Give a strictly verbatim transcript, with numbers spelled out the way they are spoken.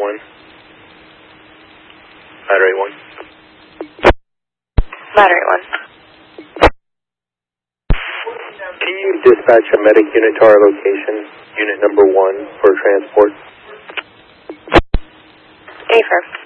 one. Battery one. Battery one. Can you dispatch a medic unit to our location, unit number one, for transport? Affirm.